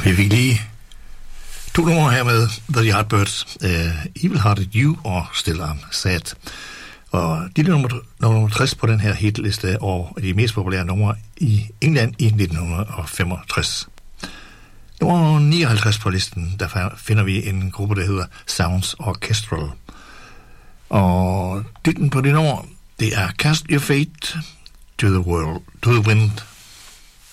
Vi fik lige 2 numre her med The Yardbirds, Evil Hearted You og Still I'm Sad. Og de er nummer 60 på den her hitliste, og de mest populære numre i England i 1965. Nummer 59 på listen, der finder vi en gruppe, der hedder Sounds Orchestral. Og titlen på det nummer, det er Cast Your Fate to the Wind.